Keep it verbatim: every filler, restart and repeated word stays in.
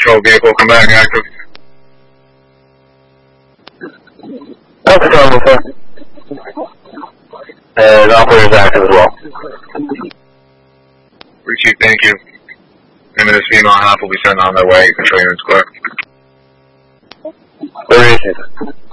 patrol vehicle come back active. That's the problem, sir. And operator's active as well. Chief, thank you. Him and his female half will be sent on their way. Control units clear. Where is it?